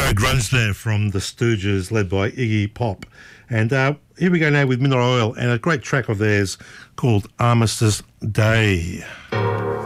Neo grunge there from the Stooges, led by Iggy Pop. And here we go now with Mineral Oil and a great track of theirs called Armistice Day.